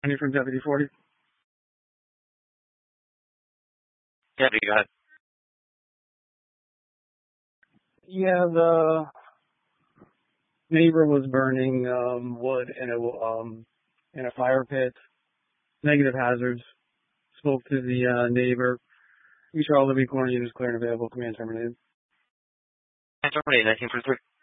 Any from Deputy 40? Yeah, go ahead. Yeah, the neighbor was burning wood in a fire pit. Negative hazards. Spoke to the neighbor. We saw all the corner units clear and available. Command terminated. Terminated. 1943.